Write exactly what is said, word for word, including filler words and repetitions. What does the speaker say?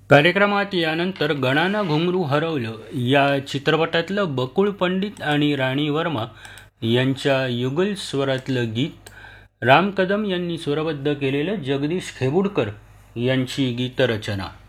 कार्यक्रमात यानंतर गणानं घुंगरू हरवलं या चित्रपटातलं बकुळ पंडित आणि राणी वर्मा यांच्या युगल स्वरातलं गीत राम कदम यांनी स्वरबद्ध केलेलं जगदीश खेबुडकर यांची गीतरचना.